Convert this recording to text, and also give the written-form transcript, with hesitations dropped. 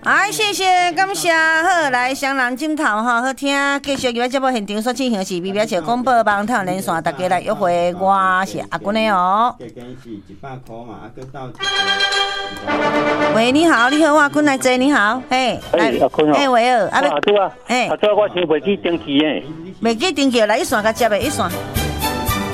哎，谢谢，感谢，好，来双人镜头哈，好听，继续在节目现场所进行的是美表姐广播网台连线，大家来约会，我是阿君的哦。喂，你好，你好，我阿君来接，你好，嘿， 来，阿君嘿，喂， 阿叔啊，哎，阿叔，我想袂记登记诶， 袂记登记，来一线甲接的，一线。